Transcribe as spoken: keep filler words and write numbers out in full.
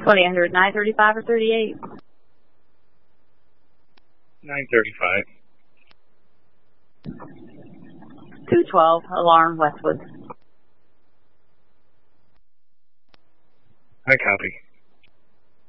twenty hundred, nine thirty-five or thirty-eight? nine thirty-five. two twelve, alarm Westwood. I copy.